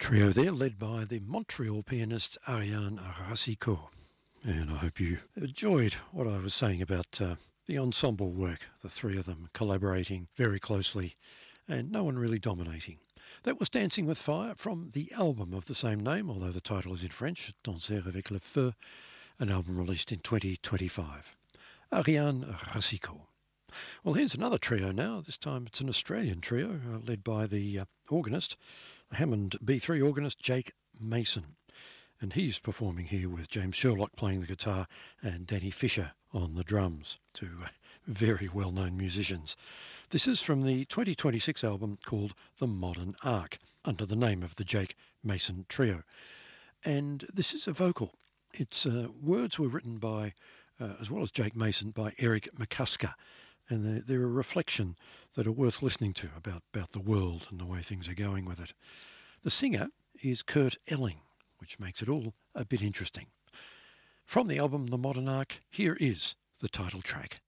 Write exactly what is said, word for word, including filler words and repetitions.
Trio there, led by the Montreal pianist Ariane Racicot. And I hope you enjoyed what I was saying about uh, the ensemble work, the three of them collaborating very closely and no one really dominating. That was Dancing with Fire from the album of the same name, although the title is in French, Danser avec le feu, an album released in twenty twenty-five. Ariane Racicot. Well, here's another trio now. This time it's an Australian trio uh, led by the uh, organist, Hammond B three organist Jake Mason. And he's performing here with James Sherlock playing the guitar and Danny Fisher on the drums, two uh, very well-known musicians. This is from the twenty twenty-six album called The Modern Ark, under the name of the Jake Mason Trio. And this is a vocal. Its uh, words were written by, uh, as well as Jake Mason, by Eric McCusker. And they're, they're a reflection that are worth listening to about, about the world and the way things are going with it. The singer is Kurt Elling, which makes it all a bit interesting. From the album The Modern Ark, here is the title track.